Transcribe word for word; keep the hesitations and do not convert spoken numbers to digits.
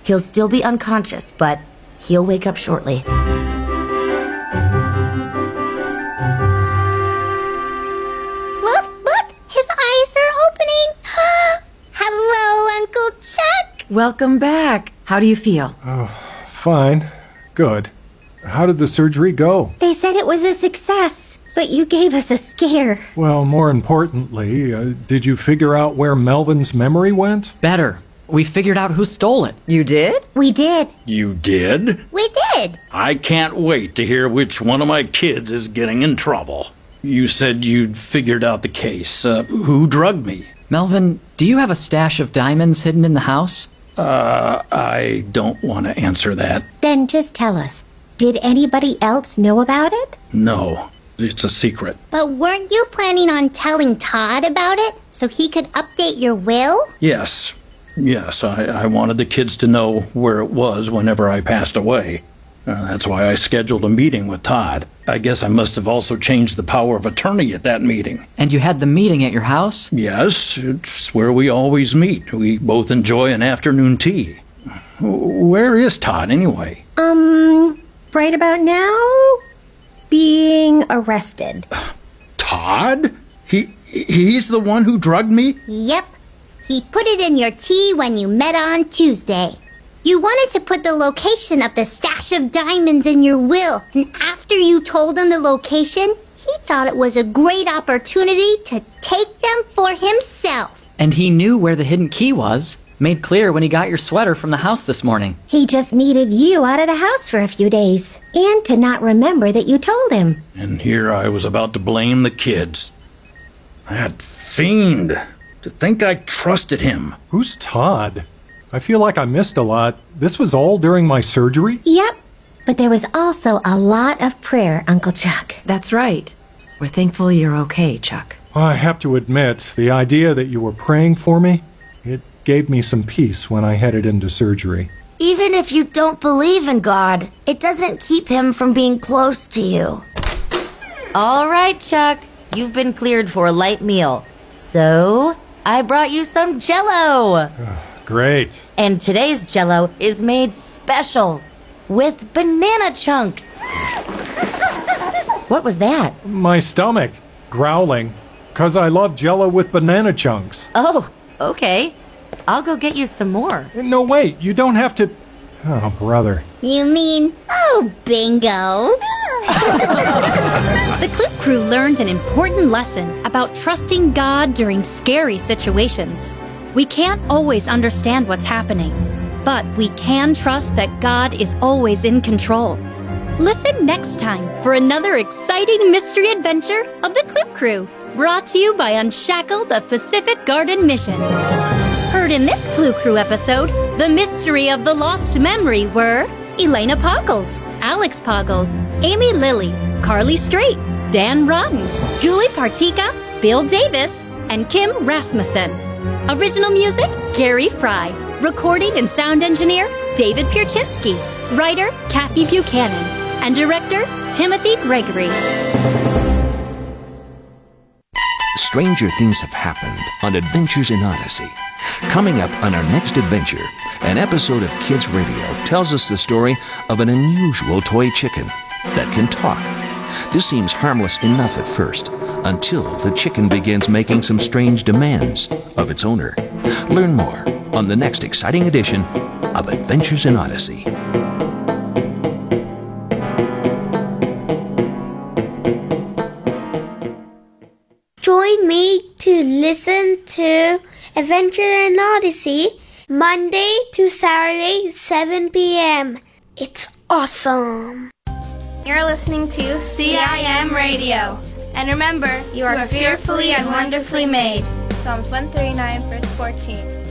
He'll still be unconscious, but he'll wake up shortly. Look, look! His eyes are opening! Hello, Uncle Chuck! Welcome back. How do you feel? Oh, fine. Good. How did the surgery go? They said it was a success, but you gave us a scare. Well, more importantly, uh, did you figure out where Melvin's memory went? Better. We figured out who stole it. You did? We did. You did? We did. I can't wait to hear which one of my kids is getting in trouble. You said you'd figured out the case. Uh, who drugged me? Melvin, do you have a stash of diamonds hidden in the house? Uh, I don't want to answer that. Then just tell us. Did anybody else know about it? No, it's a secret. But weren't you planning on telling Todd about it so he could update your will? Yes, yes, I, I wanted the kids to know where it was whenever I passed away. Uh, that's why I scheduled a meeting with Todd. I guess I must have also changed the power of attorney at that meeting. And you had the meeting at your house? Yes, it's where we always meet. We both enjoy an afternoon tea. Where is Todd, anyway? Um, right about now, being arrested. Todd? He he's the one who drugged me? Yep. He put it in your tea when you met on Tuesday. You wanted to put the location of the stash of diamonds in your will, and after you told him the location, he thought it was a great opportunity to take them for himself. And he knew where the hidden key was, made clear when he got your sweater from the house this morning. He just needed you out of the house for a few days, and to not remember that you told him. And here I was about to blame the kids. That fiend! To think I trusted him. Who's Todd? I feel like I missed a lot. This was all during my surgery? Yep, but there was also a lot of prayer, Uncle Chuck. That's right. We're thankful you're okay, Chuck. I have to admit, the idea that you were praying for me, it gave me some peace when I headed into surgery. Even if you don't believe in God, it doesn't keep him from being close to you. All right, Chuck. You've been cleared for a light meal. So, I brought you some Jell-O. Great. And today's Jell-O is made special with banana chunks. What was that? My stomach growling, 'cause I love Jell-O with banana chunks. Oh, okay. I'll go get you some more. No, wait, you don't have to... Oh, brother. You mean, oh, bingo. The Clip Crew learned an important lesson about trusting God during scary situations. We can't always understand what's happening, but we can trust that God is always in control. Listen next time for another exciting mystery adventure of the Clip Crew, brought to you by Unshackled, the Pacific Garden Mission. Heard in this Clue Crew episode, the mystery of the lost memory were Elena Poggles, Alex Poggles, Amy Lilly, Carly Strait, Dan Rotten, Julie Partika, Bill Davis, and Kim Rasmussen. Original music, Gary Fry. Recording and sound engineer, David Pierczynski. Writer, Kathy Buchanan. And director, Timothy Gregory. Stranger things have happened on Adventures in Odyssey. Coming up on our next adventure, an episode of Kids Radio tells us the story of an unusual toy chicken that can talk. This seems harmless enough at first, until the chicken begins making some strange demands of its owner. Learn more on the next exciting edition of Adventures in Odyssey. Join me to listen to Adventure in Odyssey Monday to Saturday, seven p.m. It's awesome. You're listening to C I M Radio. And remember, you are fearfully and wonderfully made. Psalms one thirty-nine, verse fourteen.